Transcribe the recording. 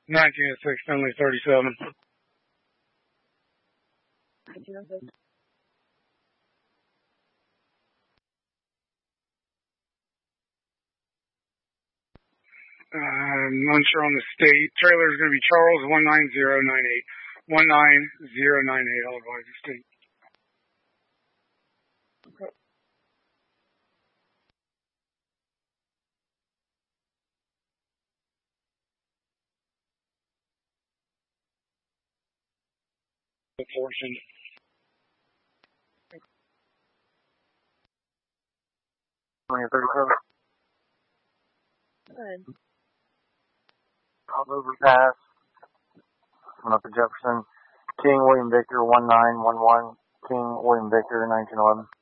1906, Finley 37. I'm unsure on the state. Trailer is going to be Charles 19098. 19098, I'll advise the state. Portion. Good. Hop overpass. Coming up to Jefferson. King William Victor 1911. King William Victor 1911.